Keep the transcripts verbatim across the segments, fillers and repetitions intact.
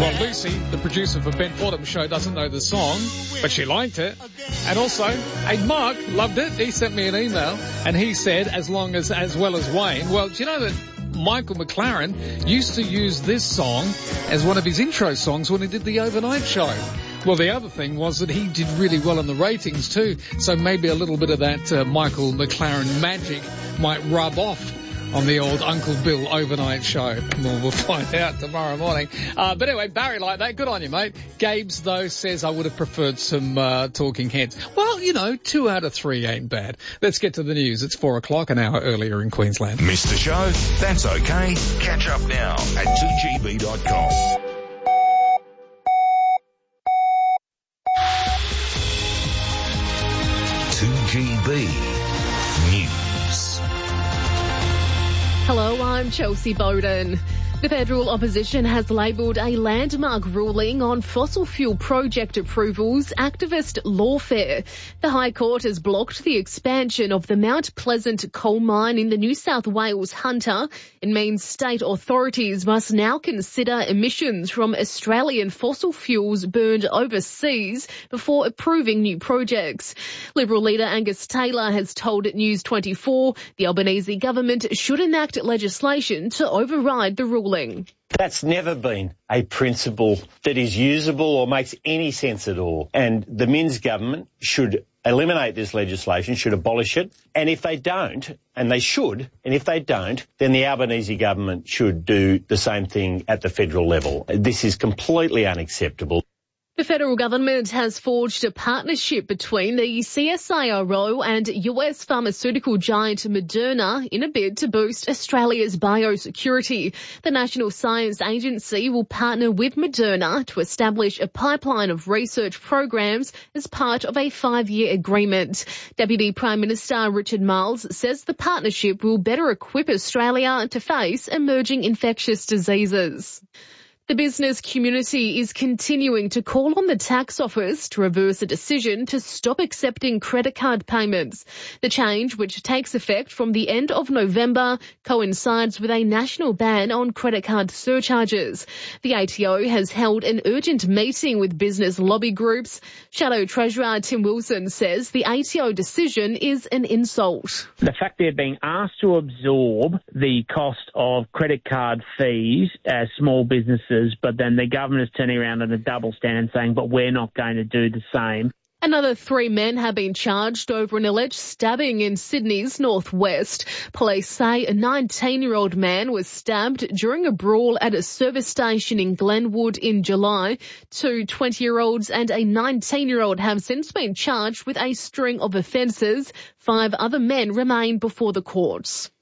Well, Lucy, the producer for Ben Fordham's show, doesn't know the song, but she liked it. And also, hey, Mark loved it. He sent me an email, and he said, as long as, as well as Wayne. Well, do you know that Michael McLaren used to use this song as one of his intro songs when he did the overnight show? Well, the other thing was that he did really well in the ratings too, so maybe a little bit of that uh, Michael McLaren magic might rub off on the old Uncle Bill overnight show. Well, we'll find out tomorrow morning. Uh, but anyway, Barry like that. Good on you, mate. Gabes, though, says I would have preferred some uh, Talking Heads. Well, you know, two out of three ain't bad. Let's get to the news. It's four o'clock, an hour earlier in Queensland. Missed the show? That's okay. Catch up now at two G B dot com. two G B News. Hello, I'm Chelsea Bowden. The federal opposition has labelled a landmark ruling on fossil fuel project approvals activist lawfare. The High Court has blocked the expansion of the Mount Pleasant coal mine in the New South Wales Hunter. It means state authorities must now consider emissions from Australian fossil fuels burned overseas before approving new projects. Liberal leader Angus Taylor has told News twenty-four the Albanese government should enact legislation to override the ruling. That's never been a principle that is usable or makes any sense at all. And the Minns government should eliminate this legislation, should abolish it. And if they don't, and they should, and if they don't, then the Albanese government should do the same thing at the federal level. This is completely unacceptable. The federal government has forged a partnership between the C S I R O and U S pharmaceutical giant Moderna in a bid to boost Australia's biosecurity. The National Science Agency will partner with Moderna to establish a pipeline of research programs as part of a five-year agreement. Deputy Prime Minister Richard Marles says the partnership will better equip Australia to face emerging infectious diseases. The business community is continuing to call on the tax office to reverse a decision to stop accepting credit card payments. The change, which takes effect from the end of November, coincides with a national ban on credit card surcharges. The A T O has held an urgent meeting with business lobby groups. Shadow Treasurer Tim Wilson says the A T O decision is an insult. The fact they're being asked to absorb the cost of credit card fees as small businesses, but then the government is turning around on a double standard saying, but we're not going to do the same. Another three men have been charged over an alleged stabbing in Sydney's northwest. Police say a nineteen-year-old man was stabbed during a brawl at a service station in Glenwood in July. Two twenty-year-olds and a nineteen-year-old have since been charged with a string of offences. Five other men remain before the courts.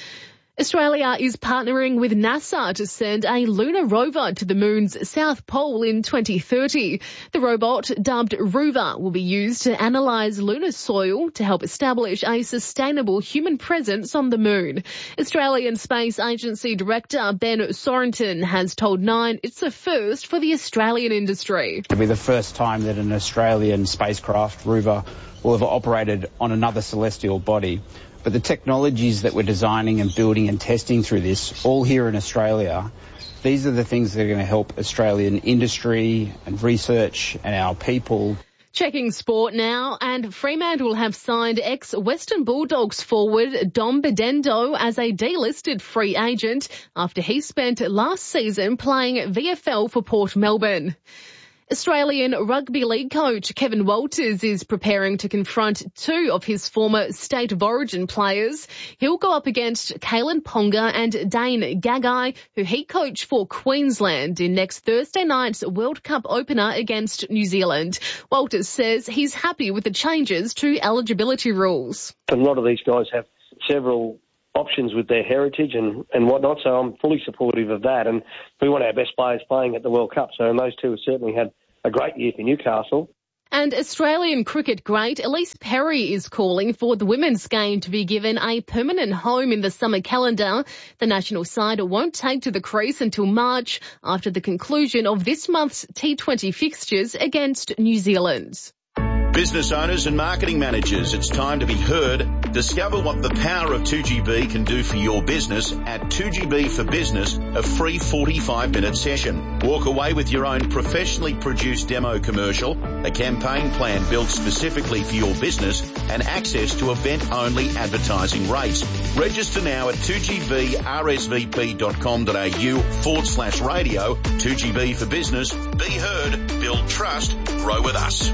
Australia is partnering with NASA to send a lunar rover to the moon's south pole in twenty thirty. The robot, dubbed Rover, will be used to analyse lunar soil to help establish a sustainable human presence on the moon. Australian Space Agency Director Ben Sorenton has told Nine it's a first for the Australian industry. It'll be the first time that an Australian spacecraft, Rover, will have operated on another celestial body. But the technologies that we're designing and building and testing through this, all here in Australia, these are the things that are going to help Australian industry and research and our people. Checking sport now, and Fremantle have signed ex-Western Bulldogs forward Dom Bedendo as a delisted free agent after he spent last season playing V F L for Port Melbourne. Australian Rugby League coach Kevin Walters is preparing to confront two of his former State of Origin players. He'll go up against Kalen Ponga and Dane Gagai, who he coached for Queensland in next Thursday night's World Cup opener against New Zealand. Walters says he's happy with the changes to eligibility rules. A lot of these guys have several options with their heritage and, and whatnot, so I'm fully supportive of that. And we want our best players playing at the World Cup, so those two have certainly had a great year for Newcastle. And Australian cricket great Elise Perry is calling for the women's game to be given a permanent home in the summer calendar. The national side won't take to the crease until March after the conclusion of this month's T twenty fixtures against New Zealand. Business owners and marketing managers, it's time to be heard. Discover what the power of two G B can do for your business at two G B for Business, a free forty-five minute session. Walk away with your own professionally produced demo commercial, a campaign plan built specifically for your business, and access to event-only advertising rates. Register now at two G B R S V P dot com dot a u forward slash radio. two G B for Business. Be heard, build trust, grow with us.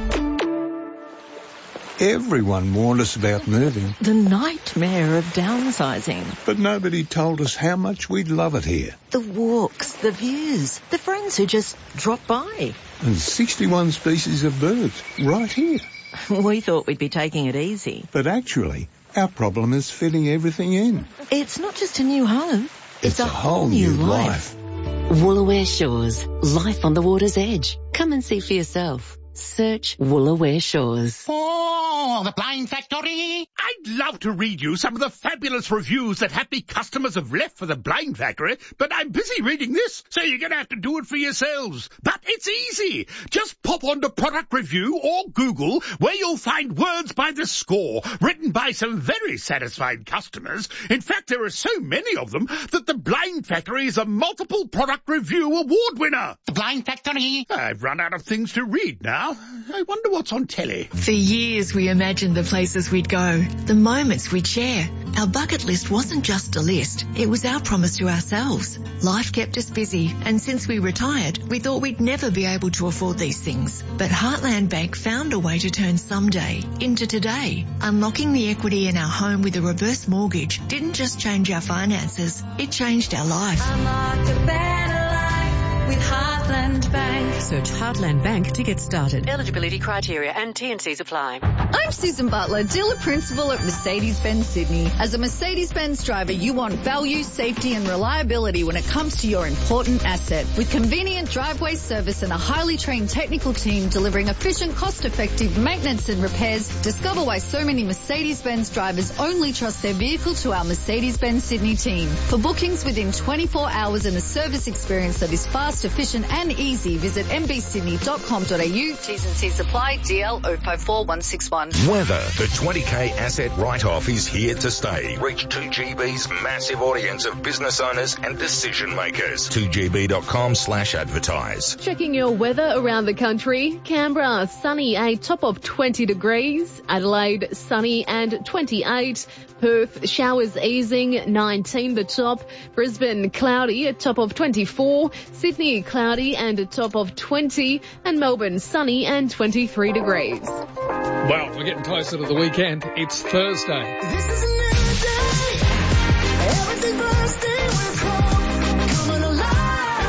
Everyone warned us about moving. The nightmare of downsizing. But nobody told us how much we'd love it here. The walks, the views, the friends who just drop by. And sixty-one species of birds right here. We thought we'd be taking it easy. But actually, our problem is fitting everything in. It's not just a new home. It's, it's a, a whole new life. life. Woolaware Shores. Life on the water's edge. Come and see for yourself. Search Woolaware Shores. Oh, the Blind Factory! I'd love to read you some of the fabulous reviews that happy customers have left for the Blind Factory, but I'm busy reading this, so you're going to have to do it for yourselves. But it's easy. Just pop onto Product Review or Google, where you'll find words by the score, written by some very satisfied customers. In fact, there are so many of them that the Blind Factory is a multiple Product Review award winner. The Blind Factory? I've run out of things to read now. I wonder what's on telly. For years we imagined the places we'd go, the moments we'd share. Our bucket list wasn't just a list, it was our promise to ourselves. Life kept us busy, and since we retired, we thought we'd never be able to afford these things. But Heartland Bank found a way to turn someday into today. Unlocking the equity in our home with a reverse mortgage didn't just change our finances, it changed our life. Unlock a better life with Heartland Bank. Search Heartland Bank to get started. Eligibility criteria and T and Cs apply. I'm Susan Butler, dealer principal at Mercedes-Benz Sydney. As a Mercedes-Benz driver, you want value, safety and reliability when it comes to your important asset. With convenient driveway service and a highly trained technical team delivering efficient, cost-effective maintenance and repairs, discover why so many Mercedes-Benz drivers only trust their vehicle to our Mercedes-Benz Sydney team. For bookings within twenty-four hours and a service experience that is fast, efficient and easy, visit m b sydney dot com dot a u. T's and C's apply. D L zero five four one six one. Weather. The twenty K asset write-off is here to stay. Reach two G B's massive audience of business owners and decision makers. two G B dot com slash advertise. Checking your weather around the country. Canberra, sunny, a top of twenty degrees. Adelaide, sunny and twenty-eight. Perth, showers easing, nineteen the top. Brisbane, cloudy, a top of twenty-four. Sydney, cloudy and a top of twenty. And Melbourne, sunny and twenty-three degrees. Well, we're getting closer to the weekend. It's Thursday. This is a new day. Everything bursting with hope. Coming alive.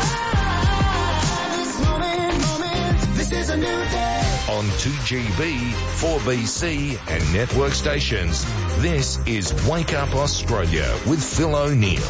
This moment, moment. This is a new day. On two G B, four B C and network stations. This is Wake Up Australia with Phil O'Neill.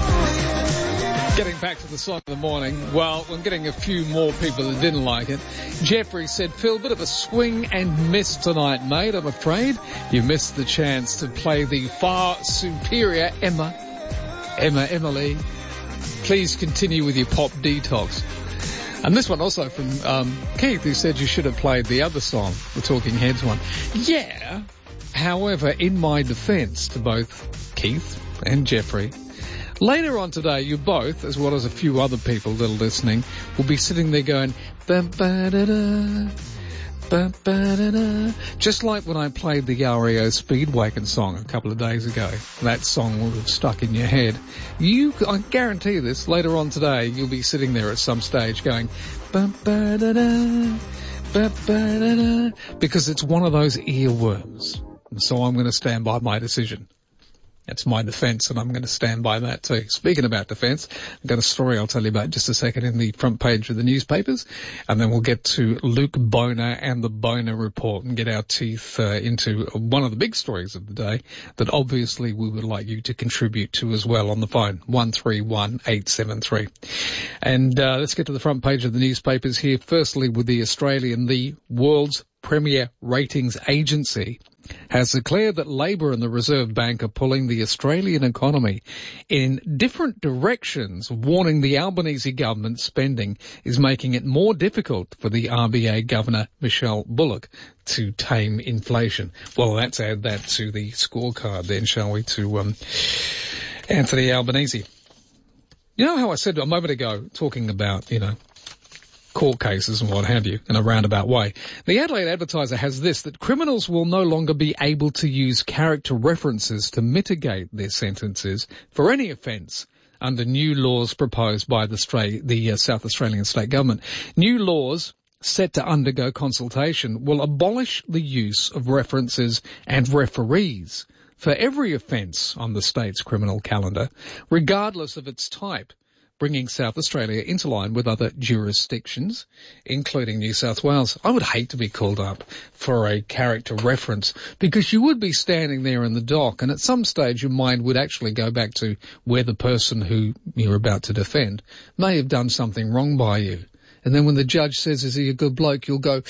Getting back to the song of the morning, well, I'm getting a few more people that didn't like it. Jeffrey said, Phil, bit of a swing and miss tonight, mate. I'm afraid you missed the chance to play the far superior Emma. Emma, Emily. Please continue with your pop detox. And this one also from um, Keith, who said you should have played the other song, the Talking Heads one. Yeah, however, in my defence to both Keith and Jeffrey, later on today, you both, as well as a few other people that are listening, will be sitting there going, ba-ba-da-da, ba-ba-da-da, just like when I played the R E O Speedwagon song a couple of days ago. That song would have stuck in your head. You, I guarantee this, later on today, you'll be sitting there at some stage going, ba-ba-da-da, ba-ba-da-da, because it's one of those earworms. And so I'm going to stand by my decision. That's my defence, and I'm going to stand by that too. Speaking about defence, I've got a story I'll tell you about in just a second in the front page of the newspapers, and then we'll get to Luke Boner and the Boner Report and get our teeth uh, into one of the big stories of the day that obviously we would like you to contribute to as well on the phone, one three one eight seven three. And uh, let's get to the front page of the newspapers here, firstly with the Australian, the world's premier ratings agency, has declared that Labor and the Reserve Bank are pulling the Australian economy in different directions, warning the Albanese government's spending is making it more difficult for the R B A Governor, Michelle Bullock, to tame inflation. Well, let's add that to the scorecard then, shall we, to um, Anthony Albanese. You know how I said a moment ago, talking about, you know, court cases and what have you in a roundabout way. The Adelaide Advertiser has this, that criminals will no longer be able to use character references to mitigate their sentences for any offence under new laws proposed by the, Stra- the uh, South Australian state government. New laws set to undergo consultation will abolish the use of references and referees for every offence on the state's criminal calendar, regardless of its type, bringing South Australia into line with other jurisdictions, including New South Wales. I would hate to be called up for a character reference, because you would be standing there in the dock, and at some stage your mind would actually go back to where the person who you're about to defend may have done something wrong by you. And then when the judge says, is he a good bloke, you'll go,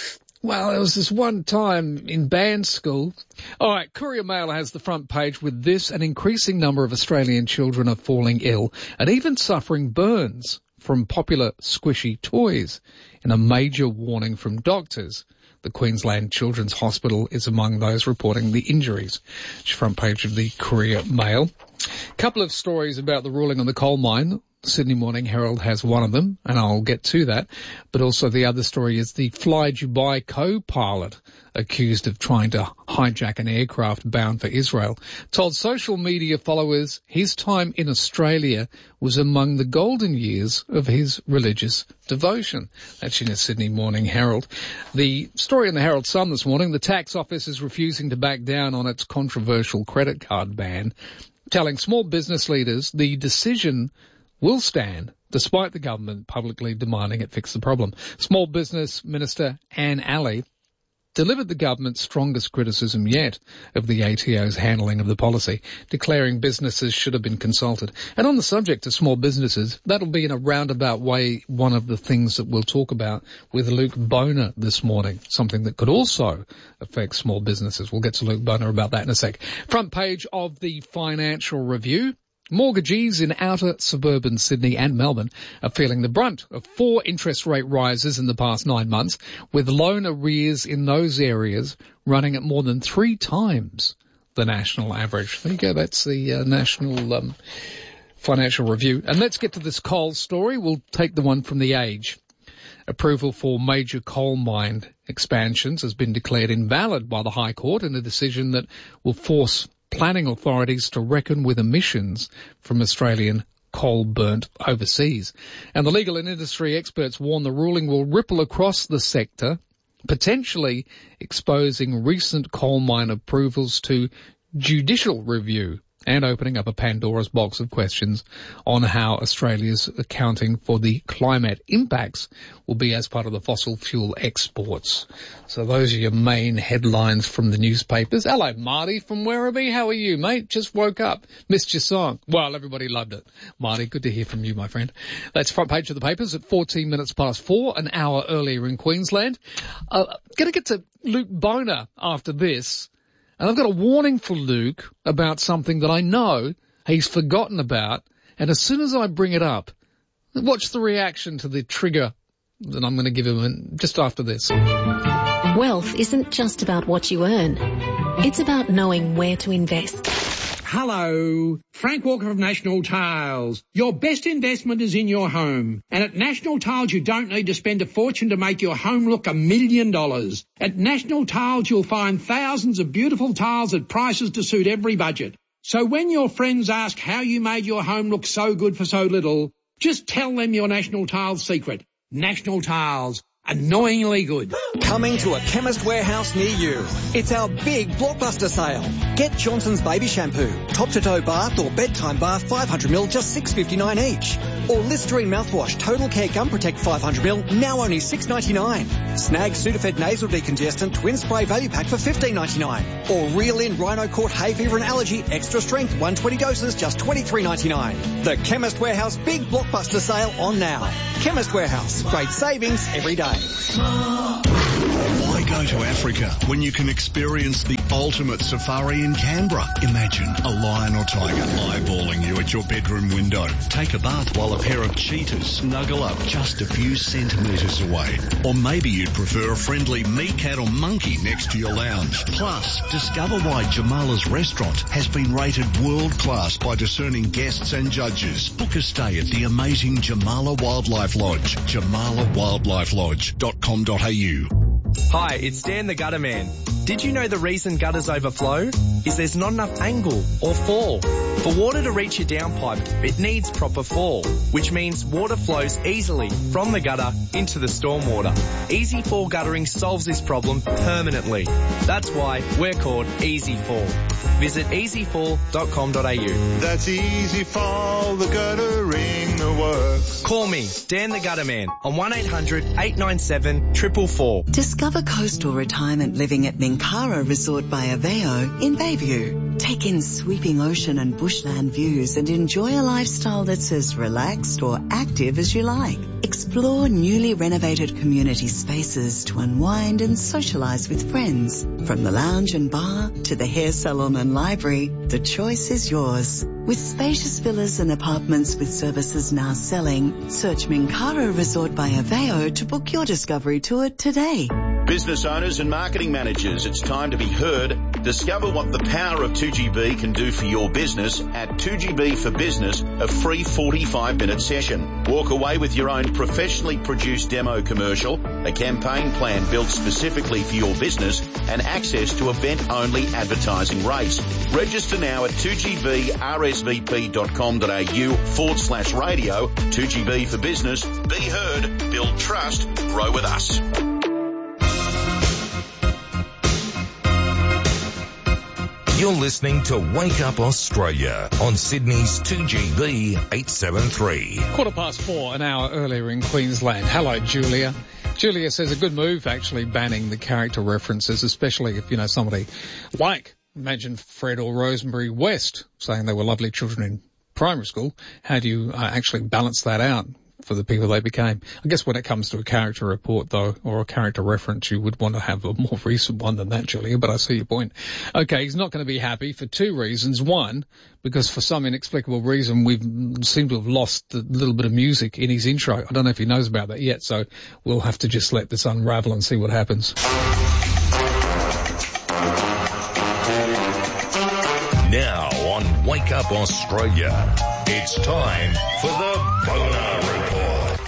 well, there was this one time in band school. All right, Courier Mail has the front page with this: an increasing number of Australian children are falling ill and even suffering burns from popular squishy toys, in a major warning from doctors. The Queensland Children's Hospital is among those reporting the injuries. It's front page of the Courier Mail. A couple of stories about the ruling on the coal mine. Sydney Morning Herald has one of them, and I'll get to that. But also the other story is the Fly Dubai co-pilot accused of trying to hijack an aircraft bound for Israel told social media followers his time in Australia was among the golden years of his religious devotion. That's in the Sydney Morning Herald. The story in the Herald Sun this morning: the tax office is refusing to back down on its controversial credit card ban, telling small business leaders the decision will stand despite the government publicly demanding it fix the problem. Small Business Minister Anne Alley delivered the government's strongest criticism yet of the A T O's handling of the policy, declaring businesses should have been consulted. And on the subject of small businesses, that'll be in a roundabout way one of the things that we'll talk about with Luke Boner this morning, something that could also affect small businesses. We'll get to Luke Boner about that in a sec. Front page of the Financial Review. Mortgagees in outer suburban Sydney and Melbourne are feeling the brunt of four interest rate rises in the past nine months, with loan arrears in those areas running at more than three times the national average. There you go. That's the uh, National um, Financial Review. And let's get to this coal story. We'll take the one from The Age. Approval for major coal mine expansions has been declared invalid by the High Court in a decision that will force planning authorities to reckon with emissions from Australian coal burnt overseas. And the legal and industry experts warn the ruling will ripple across the sector, potentially exposing recent coal mine approvals to judicial review and opening up a Pandora's box of questions on how Australia's accounting for the climate impacts will be as part of the fossil fuel exports. So those are your main headlines from the newspapers. Hello, Marty from Werribee. How are you, mate? Just woke up. Missed your song. Well, everybody loved it. Marty, good to hear from you, my friend. That's front page of the papers at fourteen minutes past four, an hour earlier in Queensland. Uh, going to get to Luke Boner after this. And I've got a warning for Luke about something that I know he's forgotten about. And as soon as I bring it up, watch the reaction to the trigger that I'm going to give him just after this. Wealth isn't just about what you earn. It's about knowing where to invest. Hello, Frank Walker of National Tiles. Your best investment is in your home. And at National Tiles, you don't need to spend a fortune to make your home look a million dollars. At National Tiles, you'll find thousands of beautiful tiles at prices to suit every budget. So when your friends ask how you made your home look so good for so little, just tell them your National Tiles secret. National Tiles. Annoyingly good. Coming to a Chemist Warehouse near you. It's our big blockbuster sale. Get Johnson's Baby Shampoo, top-to-toe bath or bedtime bath five hundred milliliters, just six dollars fifty-nine each. Or Listerine mouthwash, Total Care Gum Protect five hundred milliliters, now only six dollars ninety-nine. Snag Sudafed Nasal Decongestant Twin Spray Value Pack for fifteen dollars ninety-nine. Or Reel In Rhino Court Hay Fever and Allergy Extra Strength one hundred twenty doses, just twenty-three dollars ninety-nine. The Chemist Warehouse big blockbuster sale on now. Chemist Warehouse, great savings every day. Why go to Africa when you can experience the ultimate safari in Canberra? Imagine a lion or tiger eyeballing you at your bedroom window. Take a bath while a pair of cheetahs snuggle up just a few centimetres away. Or maybe you'd prefer a friendly meerkat or monkey next to your lounge. Plus, discover why Jamala's restaurant has been rated world class by discerning guests and judges. Book a stay at the amazing Jamala Wildlife Lodge. jamala wildlife lodge dot com dot a u. Hi, it's Dan the Gutter Man. Did you know the reason gutters overflow is there's not enough angle or fall? For water to reach your downpipe, it needs proper fall, which means water flows easily from the gutter into the stormwater. Easy Fall guttering solves this problem permanently. That's why we're called Easy Fall. Visit easy fall dot com dot a u. That's Easy Fall, the guttering that works. Call me, Dan the Gutter Man, on one eight hundred eight nine seven four four four. Discover coastal retirement living at Minkara Resort by Aveo in Bayview. Take in sweeping ocean and bushland views and enjoy a lifestyle that's as relaxed or active as you like. Explore newly renovated community spaces to unwind and socialise with friends. From the lounge and bar to the hair salon and library, the choice is yours. With spacious villas and apartments with services now selling, search Minkara Resort by Aveo to book your discovery tour today. Business owners and marketing managers, it's time to be heard. Discover what the power of two G B can do for your business at two G B for Business, a free forty-five minute session. Walk away with your own professionally produced demo commercial, a campaign plan built specifically for your business, and access to event-only advertising rates. Register now at two G B R S V P dot com dot a u forward slash radio. two G B for Business. Be heard, build trust, grow with us. You're listening to Wake Up Australia on Sydney's two G B eight seventy-three. Quarter past four, an hour earlier in Queensland. Hello, Julia. Julia says a good move actually banning the character references, especially if, you know, somebody like, imagine Fred or Rosemary West saying they were lovely children in primary school. How do you uh, actually balance that out for the people they became? I guess when it comes to a character report, though, or a character reference, you would want to have a more recent one than that, Julia, but I see your point. Okay, he's not going to be happy for two reasons. One, because for some inexplicable reason we've seemed to have lost a little bit of music in his intro. I don't know if he knows about that yet, so we'll have to just let this unravel and see what happens. Now on Wake Up Australia, it's time for the Boner Report.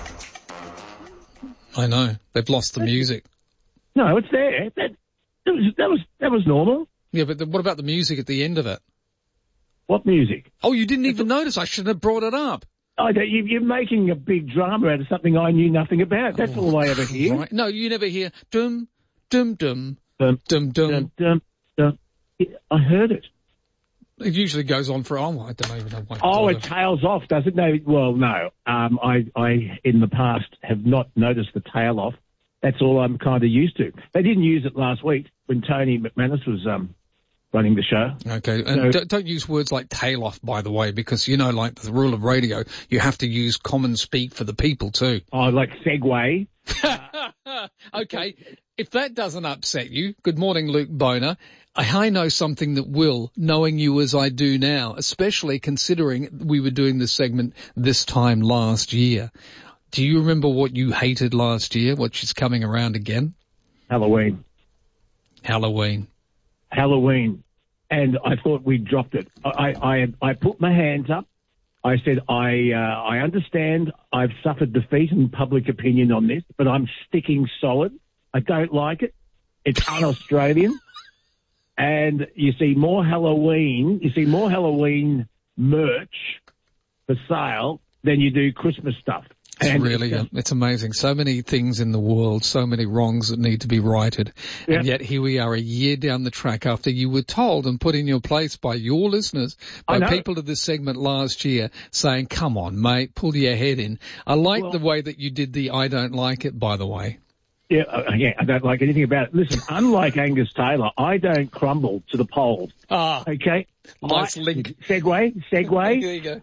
I know. They've lost the music. No, it's there. That, that, was, that, was, that was normal. Yeah, but the, what about the music at the end of it? What music? Oh, you didn't even notice. I should have brought it up. Oh, you, you're making a big drama out of something I knew nothing about. That's oh, all I ever hear. Right. No, you never hear dum, dum, dum, dum, dum, dum. dum, dum, dum. I heard it. It usually goes on for, oh, I don't even know why. Oh, it tails off, does it? No, well, no. Um, I, I, in the past, have not noticed the tail off. That's all I'm kind of used to. They didn't use it last week when Tony McManus was um, running the show. Okay, and so, don't use words like tail off, by the way, because, you know, like the rule of radio, you have to use common speak for the people, too. Oh, like segue. Okay, if that doesn't upset you, good morning, Luke Boner. I know something that will, knowing you as I do now, especially considering we were doing this segment this time last year. Do you remember what you hated last year, which is coming around again? Halloween. Halloween. Halloween. And I thought we dropped it. I, I, I put my hands up. I said, I, uh, I understand I've suffered defeat in public opinion on this, but I'm sticking solid. I don't like it. It's un-Australian. And you see more Halloween, you see more Halloween merch for sale than you do Christmas stuff. It's and really, it's, it's amazing. So many things in the world, so many wrongs that need to be righted. Yeah. And yet here we are a year down the track after you were told and put in your place by your listeners, by people of this segment last year saying, come on, mate, pull your head in. I like well, the way that you did the I don't like it, by the way. Yeah, uh, yeah, I don't like anything about it. Listen, unlike Angus Taylor, I don't crumble to the polls. Ah, okay. Nice I, link. Segue, segue. There you go.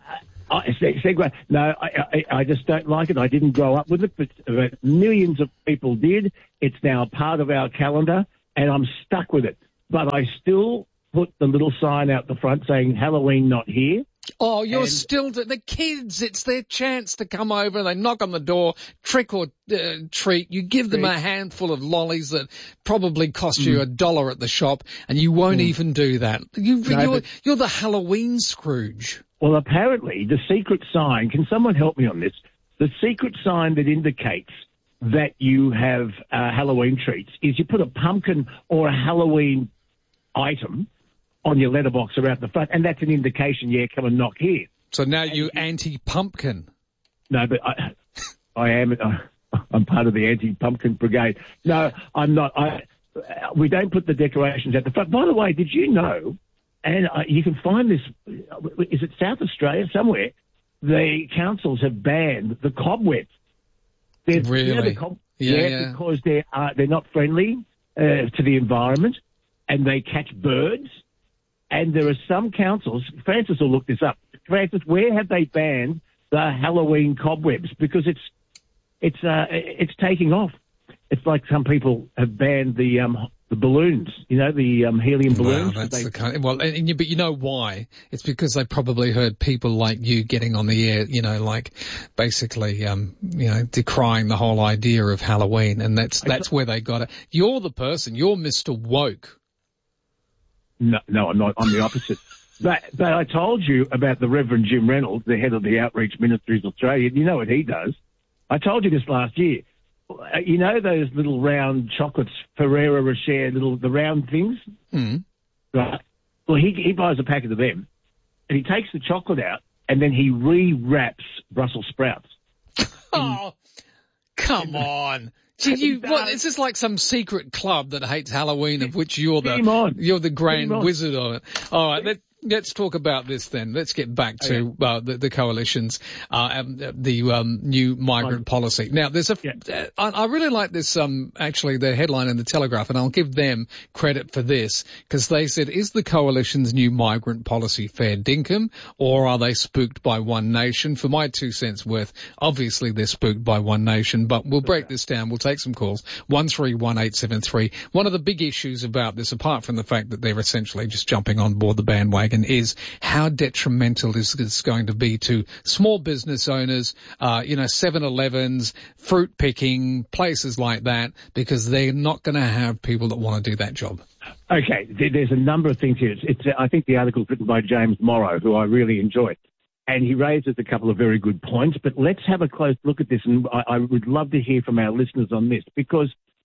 I, segue. No, I, I, I just don't like it. I didn't grow up with it, but, but millions of people did. It's now part of our calendar, and I'm stuck with it. But I still put the little sign out the front saying Halloween not here. Oh, you're And- still the kids. It's their chance to come over. They knock on the door, trick or uh, treat. You give them a handful of lollies that probably cost you Mm. a dollar at the shop, and you won't Mm. even do that. You, No, you're, but- you're the Halloween Scrooge. Well, apparently the secret sign, can someone help me on this? The secret sign that indicates that you have uh, Halloween treats is you put a pumpkin or a Halloween item on your letterbox or out the front, and that's an indication, yeah, come and knock here. So now you anti-pumpkin. No, but I, I am, uh, I'm part of the anti-pumpkin brigade. No, I'm not. I, we don't put the decorations at the front. By the way, did you know, and uh, you can find this, is it South Australia somewhere, the councils have banned the cobwebs. They're, Really? You know, the cob- Yeah, yeah, yeah. because they're, uh, they're not friendly uh, to the environment, and they catch birds. And there are some councils, Francis will look this up. Francis, where have they banned the Halloween cobwebs? Because it's it's uh, it's taking off. It's like some people have banned the um, the balloons, you know, the um, helium balloons. Well, that's They- the kind. Well, and you, but you know why? It's because they probably heard people like you getting on the air, you know, like basically, um, you know, decrying the whole idea of Halloween, and that's that's where they got it. You're the person. You're Mister Woke. No, no, I'm not. I'm the opposite. But, but I told you about the Reverend Jim Reynolds, the head of the Outreach Ministries Australia. You know what he does. I told you this last year. Uh, You know those little round chocolates, Ferrero Rocher, little the round things? Mm. Right. Well, he he buys a packet of them, and he takes the chocolate out, and then he re-wraps Brussels sprouts. Oh, come on. Gee, you, what, is this like some secret club that hates Halloween, of which you're Get him the on. you're the Get grand him on. wizard of it? All right, let, let's talk about this then. Let's get back to uh, the, the coalition's uh, um, the um, new migrant policy. Now, there's a uh, I, I really like this. Um, actually, the headline in the Telegraph, and I'll give them credit for this because they said, "Is the coalition's new migrant policy fair dinkum, or are they spooked by One Nation?" For my two cents worth, obviously they're spooked by One Nation, but we'll break this down. We'll take some calls. One three one eight seven three. One of the big issues about this, apart from the fact that they're essentially just jumping on board the bandwagon, is how detrimental is this going to be to small business owners, uh, you know, seven elevens, fruit picking, places like that, because they're not going to have people that want to do that job. Okay, there- there's a number of things here. It's, it's I think the article's written by James Morrow, who I really enjoy. And he raises a couple of very good points, but let's have a close look at this, and I, I would love to hear from our listeners on this, because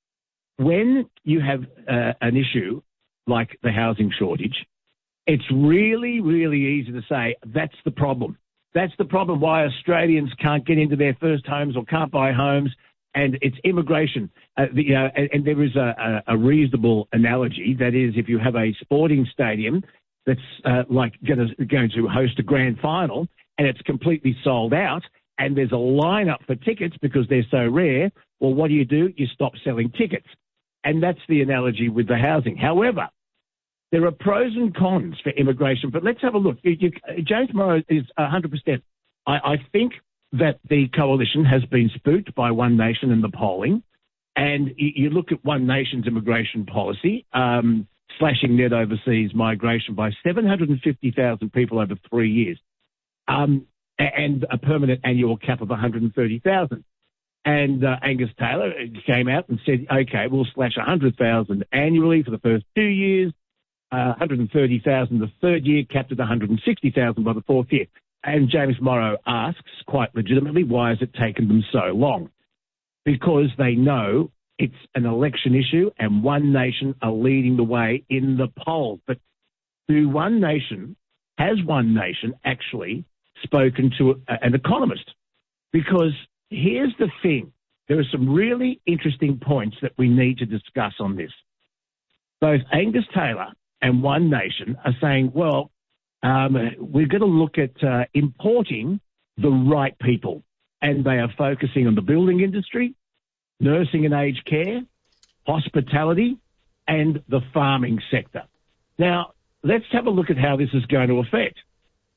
when you have uh, an issue like the housing shortage, it's really, really easy to say that's the problem. That's the problem why Australians can't get into their first homes or can't buy homes, and it's immigration. Uh, the, uh, and, and there is a, a, a reasonable analogy. That is, if you have a sporting stadium that's uh, like going to, going to host a grand final and it's completely sold out and there's a lineup for tickets because they're so rare, well, what do you do? You stop selling tickets. And that's the analogy with the housing. However, there are pros and cons for immigration, but let's have a look. You, you, James Morrow is one hundred percent. I, I think that the coalition has been spooked by One Nation in the polling, and you, you look at One Nation's immigration policy, um, slashing net overseas migration by seven hundred fifty thousand people over three years, um, and a permanent annual cap of one hundred thirty thousand. And uh, Angus Taylor came out and said, okay, we'll slash one hundred thousand annually for the first two years, uh, one hundred thirty thousand the third year, capped at one hundred sixty thousand by the fourth year. And James Morrow asks, quite legitimately, why has it taken them so long? Because they know it's an election issue and One Nation are leading the way in the polls. But do One Nation, has One Nation actually spoken to a, an economist? Because here's the thing. There are some really interesting points that we need to discuss on this. Both Angus Taylor and One Nation are saying, well, um, we're going to look at uh, importing the right people. And they are focusing on the building industry, nursing and aged care, hospitality, and the farming sector. Now, let's have a look at how this is going to affect.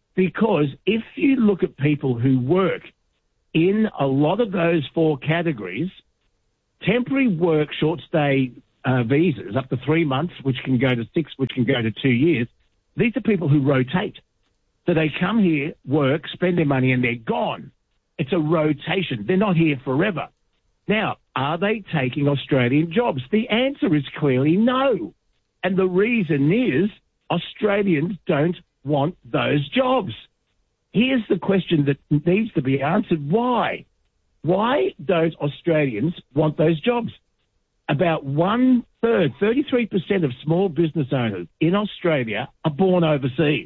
Because if you look at people who work in a lot of those four categories, temporary work, short stay uh, visas up to three months, which can go to six, which can go to two years, these are people who rotate. So they come here, work, spend their money, and they're gone. It's a rotation. They're not here forever. Now, are they taking Australian jobs? The answer is clearly no. And the reason is Australians don't want those jobs. Here's the question that needs to be answered. Why? Why don't Australians want those jobs? About one third, thirty-three percent of small business owners in Australia are born overseas.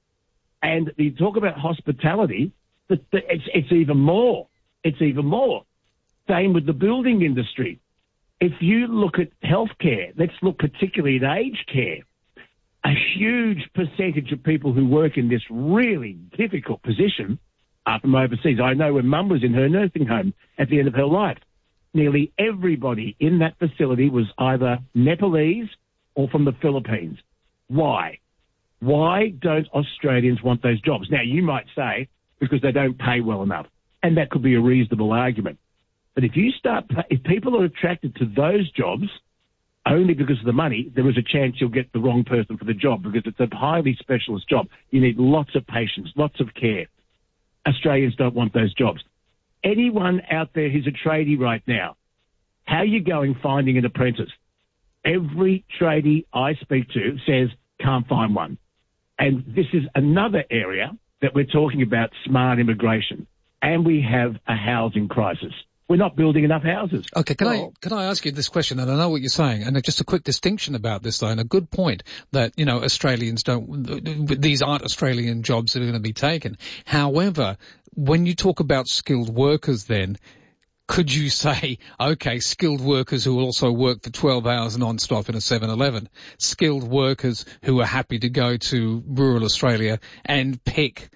And you talk about hospitality, it's, it's even more. It's even more. Same with the building industry. If you look at healthcare, let's look particularly at aged care. A huge percentage of people who work in this really difficult position are from overseas. I know when Mum was in her nursing home at the end of her life, nearly everybody in that facility was either Nepalese or from the Philippines. Why? Why don't Australians want those jobs? Now, you might say because they don't pay well enough, and that could be a reasonable argument. But if you start, if people are attracted to those jobs only because of the money, there is a chance you'll get the wrong person for the job because it's a highly specialist job. You need lots of patience, lots of care. Australians don't want those jobs. Anyone out there who's a tradie right now, how are you going finding an apprentice? Every tradie I speak to says, can't find one. And this is another area that we're talking about, smart immigration. And we have a housing crisis. We're not building enough houses. Okay, can well, I can I ask you this question? And I know what you're saying, and just a quick distinction about this, though, and a good point that, you know, Australians don't, these aren't Australian jobs that are going to be taken. However, when you talk about skilled workers then, could you say, okay, skilled workers who also work for twelve hours non-stop in a seven eleven, skilled workers who are happy to go to rural Australia and pick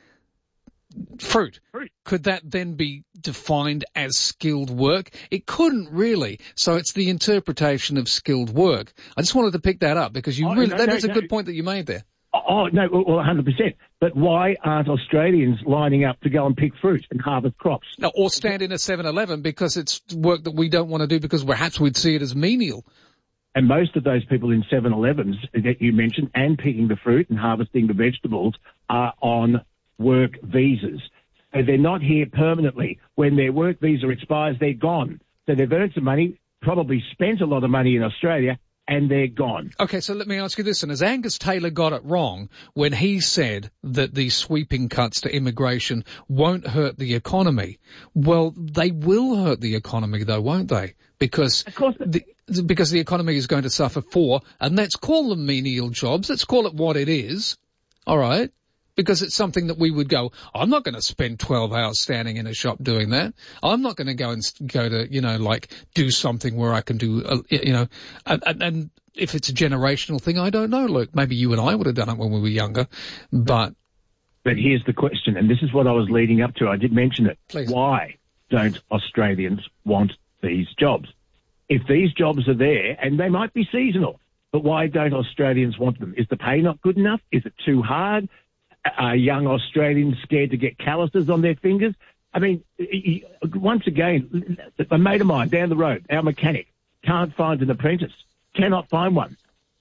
fruit. fruit. Could that then be defined as skilled work? It couldn't really. So it's the interpretation of skilled work. I just wanted to pick that up because you oh, really, no, that no, is a no. good point that you made there. Oh, no, well, one hundred percent. But why aren't Australians lining up to go and pick fruit and harvest crops? No, or stand in a seven eleven because it's work that we don't want to do because perhaps we'd see it as menial. And most of those people in seven elevens that you mentioned and picking the fruit and harvesting the vegetables are on work visas. So they're not here permanently. When their work visa expires, they're gone. So they've earned some money, probably spent a lot of money in Australia, and they're gone. Okay, so let me ask you this, and has Angus Taylor got it wrong when he said that these sweeping cuts to immigration won't hurt the economy? Well, they will hurt the economy, though, won't they? Because of course the, because the economy is going to suffer for, and let's call them menial jobs, let's call it what it is, all right? Because it's something that we would go, I'm not going to spend twelve hours standing in a shop doing that. I'm not going to go and go to, you know, like do something where I can do, uh, you know, and, and, and if it's a generational thing, I don't know, Luke. Maybe you and I would have done it when we were younger, but. But here's the question, and this is what I was leading up to. I did mention it. Please. Why don't Australians want these jobs? If these jobs are there, and they might be seasonal, but why don't Australians want them? Is the pay not good enough? Is it too hard? Are young Australians scared to get calluses on their fingers? I mean, once again, a mate of mine down the road, our mechanic, can't find an apprentice, cannot find one.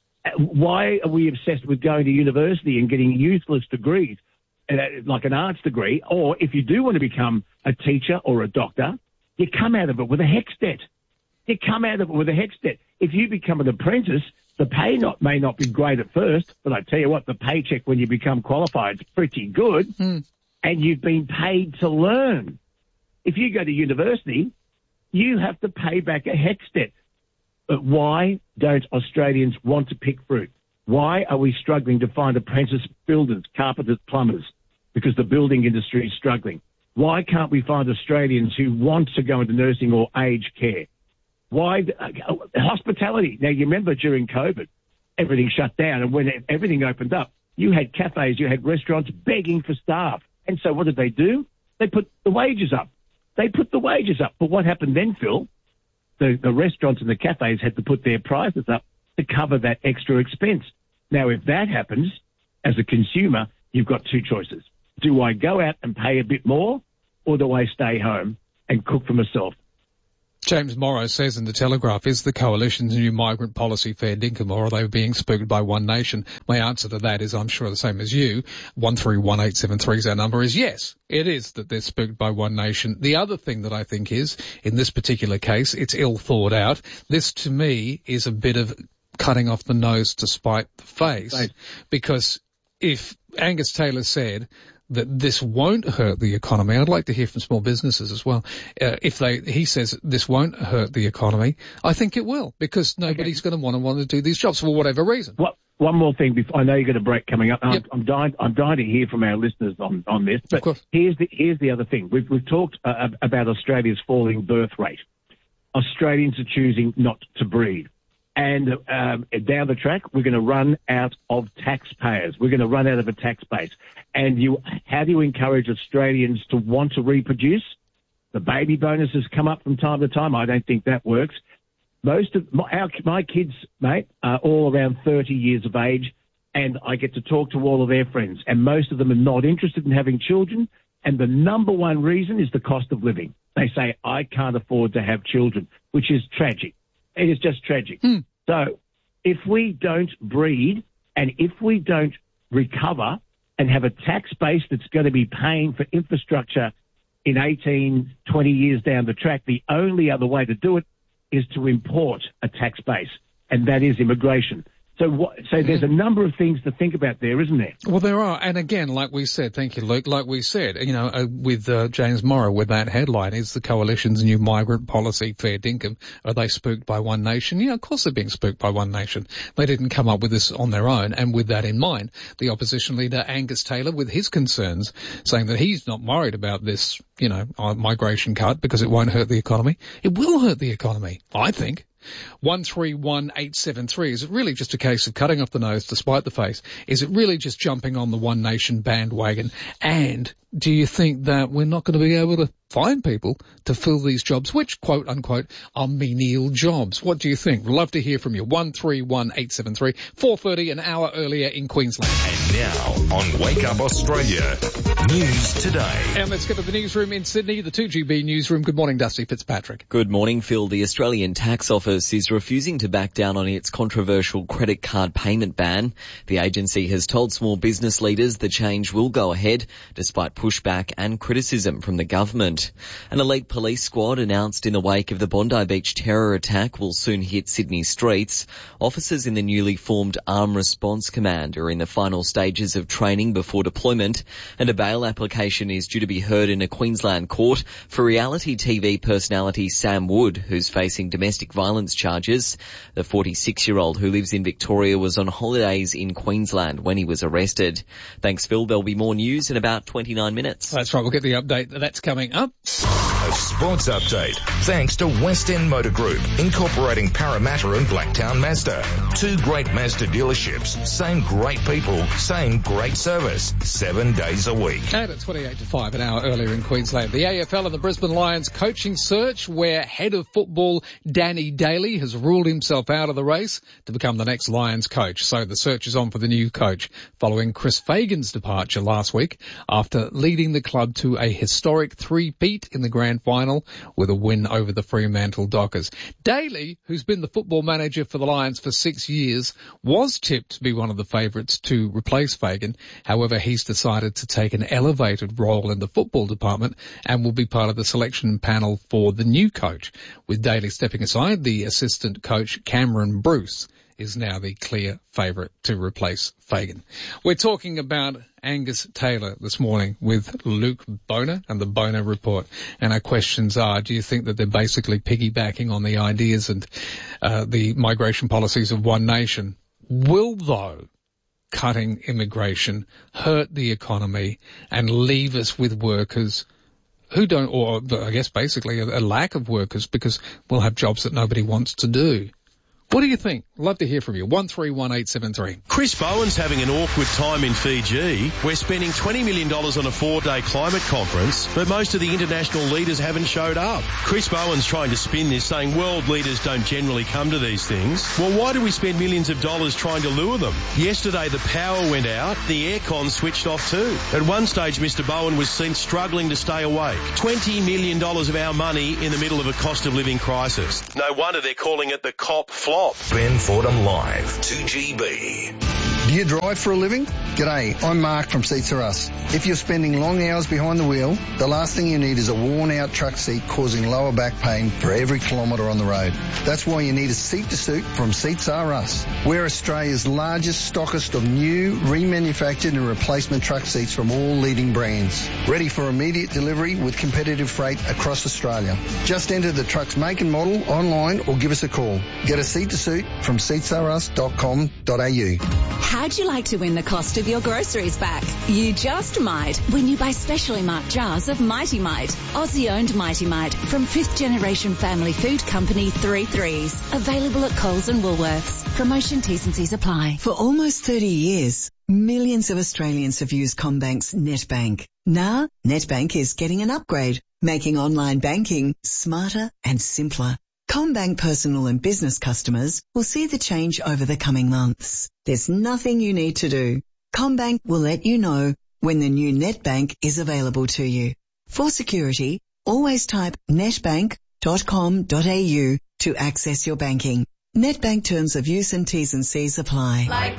Why are we obsessed with going to university and getting useless degrees, like an arts degree? Or if you do want to become a teacher or a doctor, you come out of it with a HECS debt. You come out of it with a HECS debt. If you become an apprentice, the pay not may not be great at first, but I tell you what, the paycheck when you become qualified is pretty good, mm. and you've been paid to learn. If you go to university, you have to pay back a HECS debt. But why don't Australians want to pick fruit? Why are we struggling to find apprentice builders, carpenters, plumbers? Because the building industry is struggling. Why can't we find Australians who want to go into nursing or aged care? Why uh, hospitality? Now, you remember during COVID, everything shut down, and when everything opened up, you had cafes, you had restaurants begging for staff. And so what did they do? They put the wages up. They put the wages up. But what happened then, Phil? The, the restaurants and the cafes had to put their prices up to cover that extra expense. Now, if that happens, as a consumer, you've got two choices. Do I go out and pay a bit more, or do I stay home and cook for myself? James Morrow says in the Telegraph, is the Coalition's new migrant policy fair dinkum, or are they being spooked by One Nation? My answer to that is, I'm sure the same as you. one three one eight seven three is our number, is yes, it is that they're spooked by One Nation. The other thing that I think is, in this particular case, it's ill thought out. This, to me, is a bit of cutting off the nose to spite the face. Right. Because if Angus Taylor said that this won't hurt the economy, I'd like to hear from small businesses as well. Uh, if they, he says this won't hurt the economy, I think it will, because nobody's okay. going to want to want to do these jobs for whatever reason. Well, one more thing before, I know you've got a break coming up. Yep. I'm, I'm dying, I'm dying to hear from our listeners on, on this, but here's the, here's the other thing. We've, we've talked uh, about Australia's falling birth rate. Australians are choosing not to breed. And um, down the track, we're going to run out of taxpayers. We're going to run out of a tax base. And you, how do you encourage Australians to want to reproduce? The baby bonuses come up from time to time. I don't think that works. Most of my, our, my kids, mate, are all around thirty years of age, and I get to talk to all of their friends. And most of them are not interested in having children. And the number one reason is the cost of living. They say, I can't afford to have children, which is tragic. It is just tragic. Hmm. So if we don't breed and if we don't recover and have a tax base that's going to be paying for infrastructure in eighteen, twenty years down the track, the only other way to do it is to import a tax base, and that is immigration. So, what, so there's a number of things to think about there, isn't there? Well, there are. And again, like we said, thank you, Luke, like we said, you know, uh, with uh, James Morrow, with that headline, is the Coalition's new migrant policy fair dinkum? Are they spooked by One Nation? Yeah, of course they're being spooked by One Nation. They didn't come up with this on their own. And with that in mind, the opposition leader, Angus Taylor, with his concerns, saying that he's not worried about this, you know, uh, migration cut because it won't hurt the economy. It will hurt the economy, I think. one three one eight seven three. Is it really just a case of cutting off the nose to spite the face? Is it really just jumping on the One Nation bandwagon? And do you think that we're not going to be able to find people to fill these jobs, which, quote unquote, are menial jobs? What do you think? We'd love to hear from you. one three one eight seven three, four thirty, an hour earlier in Queensland. And now on Wake Up Australia, News Today. And let's get to the newsroom in Sydney, the two G B newsroom. Good morning, Dusty Fitzpatrick. Good morning, Phil. The Australian Tax Office is refusing to back down on its controversial credit card payment ban. The agency has told small business leaders the change will go ahead, despite pushback and criticism from the government. An elite police squad announced in the wake of the Bondi Beach terror attack will soon hit Sydney streets. Officers in the newly formed Armed Response Command are in the final stages of training before deployment, and a bail application is due to be heard in a Queensland court for reality T V personality Sam Wood, who's facing domestic violence charges. The forty-six-year-old who lives in Victoria was on holidays in Queensland when he was arrested. Thanks, Phil. There'll be more news in about twenty-nine minutes. That's right. We'll get the update. That's coming up. A sports update, thanks to West End Motor Group, incorporating Parramatta and Blacktown Mazda. Two great Mazda dealerships, same great people, same great service, seven days a week. And at twenty-eight to five, an hour earlier in Queensland, the A F L and the Brisbane Lions coaching search, where head of football Danny Daly has ruled himself out of the race to become the next Lions coach. So the search is on for the new coach following Chris Fagan's departure last week after leading the club to a historic three-peat in the grand final with a win over the Fremantle Dockers. Daly, who's been the football manager for the Lions for six years, was tipped to be one of the favourites to replace Fagan. However, he's decided to take an elevated role in the football department and will be part of the selection panel for the new coach. With Daly stepping aside, the assistant coach Cameron Bruce is now the clear favourite to replace Fagan. We're talking about Angus Taylor this morning with Luke Boner and the Boner Report. And our questions are, do you think that they're basically piggybacking on the ideas and uh, the migration policies of One Nation? Will, though, cutting immigration hurt the economy and leave us with workers who don't, or I guess basically a, a lack of workers because we'll have jobs that nobody wants to do? What do you think? Love to hear from you. one three one eight seven three. Chris Bowen's having an awkward time in Fiji. We're spending twenty million dollars on a four-day climate conference, but most of the international leaders haven't showed up. Chris Bowen's trying to spin this, saying world leaders don't generally come to these things. Well, why do we spend millions of dollars trying to lure them? Yesterday, the power went out. The aircon switched off too. At one stage, Mister Bowen was seen struggling to stay awake. twenty million dollars of our money in the middle of a cost of living crisis. No wonder they're calling it the COP flop. Ben Fordham Live, two G B. Do you drive for a living? G'day, I'm Mark from Seats Are Us. If you're spending long hours behind the wheel, the last thing you need is a worn-out truck seat causing lower back pain for every kilometre on the road. That's why you need a seat-to-suit from Seats Are Us. We're Australia's largest stockist of new, remanufactured and replacement truck seats from all leading brands. Ready for immediate delivery with competitive freight across Australia. Just enter the truck's make and model online or give us a call. Get a seat-to-suit from seats are us dot com dot a u. How'd you like to win the cost of your groceries back? You just might when you buy specially marked jars of Mighty Mite, Aussie-owned Mighty Mite from fifth generation family food company Three Threes. Available at Coles and Woolworths. Promotion T's and C's apply. For almost thirty years, millions of Australians have used CommBank's NetBank. Now, NetBank is getting an upgrade, making online banking smarter and simpler. CommBank personal and business customers will see the change over the coming months. There's nothing you need to do. CommBank will let you know when the new NetBank is available to you. For security, always type netbank dot com dot a u to access your banking. NetBank terms of use and T's and C's apply. Like